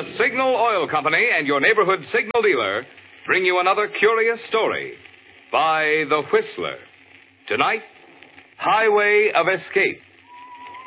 The Signal Oil Company and your neighborhood signal dealer bring you another curious story by The Whistler. Tonight, Highway of Escape.